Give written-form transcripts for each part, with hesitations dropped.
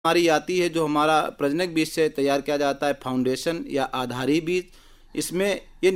हमारी आती है जो हमारा प्रजनक बीज से तैयार किया जाता है फाउंडेशन या आधारी बीज। इसमें ये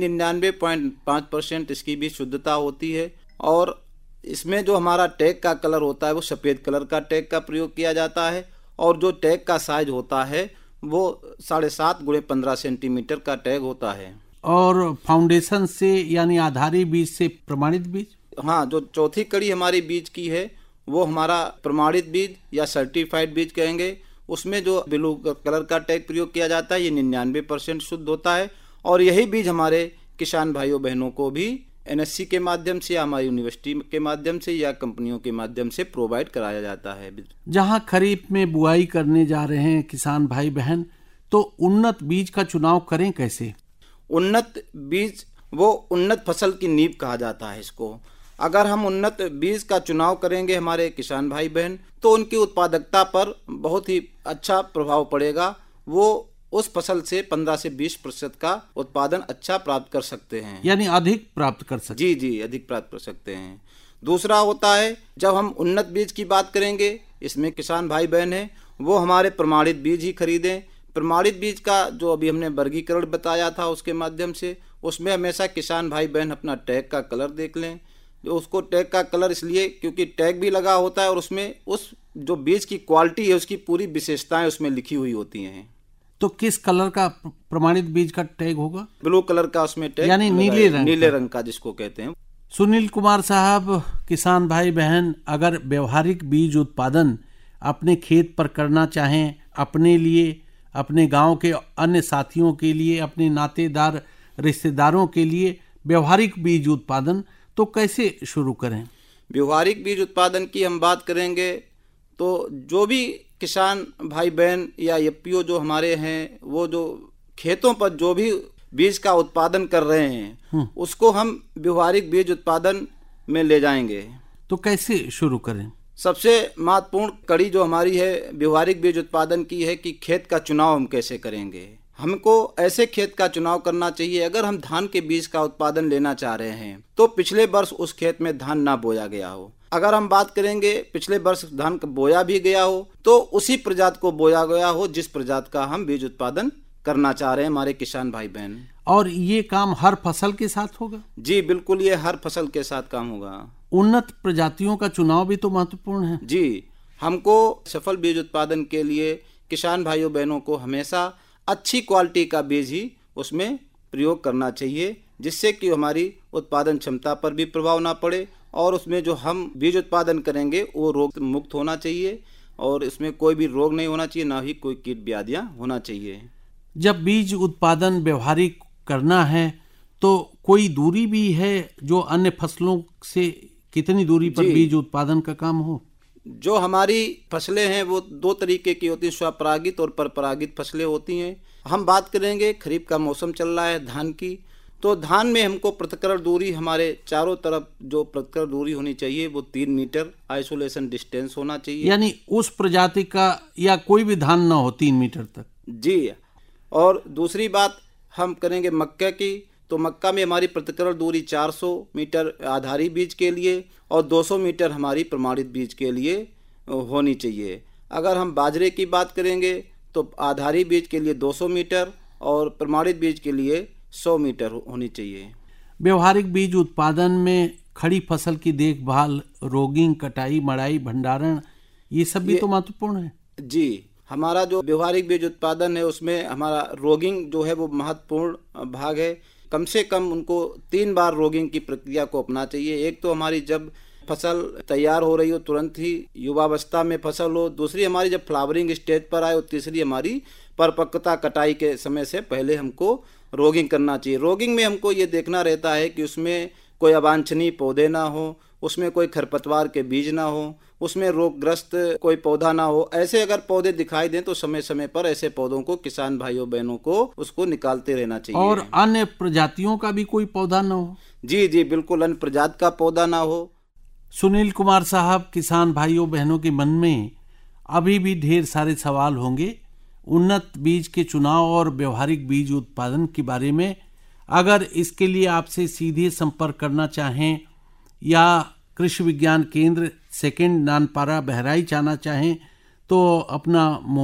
99.5% इसकी भी शुद्धता होती है और इसमें जो हमारा टैग का कलर होता है वो सफ़ेद कलर का टैग का प्रयोग किया जाता है और जो टैग का साइज होता है वो 7.5 × 15 सेंटीमीटर का टैग होता है। और फाउंडेशन से यानी आधारी बीज से प्रमाणित बीज, हाँ, जो चौथी कड़ी हमारी बीज की है वो हमारा प्रमाणित बीज या सर्टिफाइड बीज कहेंगे। उसमें जो ब्लू कलर का टैग प्रयोग किया जाता है ये 99% शुद्ध होता है और यही बीज हमारे किसान भाइयों बहनों को भी NSC के माध्यम से या हमारी यूनिवर्सिटी के माध्यम से या कंपनियों के माध्यम से प्रोवाइड कराया जाता है। जहां खरीफ में बुआई करने जा रहे हैं किसान भाई बहन, तो उन्नत बीज का चुनाव करें कैसे? उन्नत बीज वो उन्नत फसल की नींव कहा जाता है इसको। अगर हम उन्नत बीज का चुनाव करेंगे हमारे किसान भाई बहन तो उनकी उत्पादकता पर बहुत ही अच्छा प्रभाव पड़ेगा। वो उस फसल से 15 से 20% का उत्पादन अच्छा प्राप्त कर सकते हैं, यानी अधिक प्राप्त कर सकते हैं। जी, अधिक प्राप्त कर सकते हैं। दूसरा होता है जब हम उन्नत बीज की बात करेंगे, इसमें किसान भाई बहन हैं वो हमारे प्रमाणित बीज ही खरीदें। प्रमाणित बीज का जो अभी हमने वर्गीकरण बताया था उसके माध्यम से, उसमें हमेशा किसान भाई बहन अपना टैग का कलर देख लें। जो उसको टैग का कलर इसलिए क्योंकि टैग भी लगा होता है और उसमें उस जो बीज की क्वालिटी है उसकी पूरी विशेषताएं उसमें लिखी हुई होती हैं। तो किस कलर का प्रमाणित बीज का टैग होगा? ब्लू कलर का उसमें टैग, यानी नीले रंग का जिसको कहते हैं। सुनील कुमार साहब, किसान भाई बहन अगर व्यवहारिक बीज उत्पादन अपने खेत पर करना चाहें, अपने लिए, अपने गांव के अन्य साथियों के लिए, अपने नातेदार रिश्तेदारों के लिए व्यवहारिक बीज उत्पादन, तो कैसे शुरू करें? व्यवहारिक बीज उत्पादन की हम बात करेंगे तो जो भी किसान भाई बहन या एफपीओ जो हमारे हैं वो जो खेतों पर जो भी बीज का उत्पादन कर रहे हैं उसको हम व्यवहारिक बीज उत्पादन में ले जाएंगे। तो कैसे शुरू करें? सबसे महत्वपूर्ण कड़ी जो हमारी है व्यवहारिक बीज उत्पादन की है कि खेत का चुनाव हम कैसे करेंगे। हमको ऐसे खेत का चुनाव करना चाहिए, अगर हम धान के बीज का उत्पादन लेना चाह रहे हैं तो पिछले वर्ष उस खेत में धान ना बोया गया हो। अगर हम बात करेंगे पिछले वर्ष धान बोया भी गया हो तो उसी प्रजाति को बोया गया हो जिस प्रजाति का हम बीज उत्पादन करना चाह रहे हैं हमारे किसान भाई बहन। और ये काम हर फसल के साथ होगा? जी बिल्कुल, ये हर फसल के साथ काम होगा। उन्नत प्रजातियों का चुनाव भी तो महत्वपूर्ण है। जी, हमको सफल बीज उत्पादन के लिए किसान भाइयों बहनों को हमेशा अच्छी क्वालिटी का बीज ही उसमें प्रयोग करना चाहिए, जिससे कि हमारी उत्पादन क्षमता पर भी प्रभाव ना पड़े और उसमें जो हम बीज उत्पादन करेंगे वो रोग मुक्त होना चाहिए और इसमें कोई भी रोग नहीं होना चाहिए, ना ही कोई कीट व्याधियां होना चाहिए। जब बीज उत्पादन व्यवहारिक करना है तो कोई दूरी भी है जो अन्य फसलों से, कितनी दूरी पर बीज उत्पादन का काम हो? जो हमारी फसलें हैं वो 2 तरीके की होती हैं, स्वपरागित और परपरागित फसलें होती हैं। हम बात करेंगे खरीफ का मौसम चल रहा है धान की, तो धान में हमको पृथक्करण दूरी हमारे चारों तरफ जो पृथक्करण दूरी होनी चाहिए वो 3 मीटर आइसोलेशन डिस्टेंस होना चाहिए। यानी उस प्रजाति का या कोई भी धान ना हो 3 मीटर तक। जी, और दूसरी बात हम करेंगे मक्का की, तो मक्का में हमारी पृथक्करण दूरी 400 मीटर आधारी बीज के लिए और 200 मीटर हमारी प्रमाणित बीज के लिए होनी चाहिए। अगर हम बाजरे की बात करेंगे तो आधारी बीज के लिए 200 मीटर और प्रमाणित बीज के लिए 100 मीटर होनी चाहिए। व्यवहारिक बीज उत्पादन में खड़ी फसल की देखभाल, रोगिंग, कटाई, मड़ाई, भंडारण, ये सब भी तो महत्वपूर्ण है। जी, हमारा जो व्यवहारिक बीज उत्पादन है उसमें हमारा रोगिंग जो है वो महत्वपूर्ण भाग है। कम से कम उनको 3 बार रोगिंग की प्रक्रिया को अपना चाहिए। एक तो हमारी जब फसल तैयार हो रही हो तुरंत ही युवावस्था में फसल हो, दूसरी हमारी जब फ्लावरिंग स्टेज पर आए और तीसरी हमारी परिपक्वता कटाई के समय से पहले हमको रोगिंग करना चाहिए। रोगिंग में हमको ये देखना रहता है कि उसमें कोई अवांछनीय पौधे ना हो, उसमें कोई खरपतवार के बीज ना हो, उसमें रोगग्रस्त कोई पौधा ना हो। ऐसे अगर पौधे दिखाई दें तो समय समय पर ऐसे पौधों को किसान भाइयों बहनों को उसको निकालते रहना चाहिए। और अन्य प्रजातियों का भी कोई पौधा ना हो? जी बिल्कुल, अन्य प्रजाति का पौधा ना हो। सुनील कुमार साहब, किसान भाइयों बहनों के मन में अभी भी ढेर सारे सवाल होंगे उन्नत बीज के चुनाव और व्यवहारिक बीज उत्पादन के बारे में। अगर इसके लिए आपसे सीधे संपर्क करना चाहें या कृषि विज्ञान केंद्र 2 नानपारा बहराइच आना चाहें तो अपना